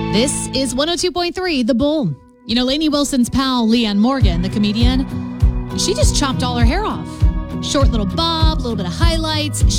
This is 102.3 The Bull. You know, Lainey Wilson's pal, Leanne Morgan, the comedian, she just chopped all her hair off. Short little bob, a little bit of highlights.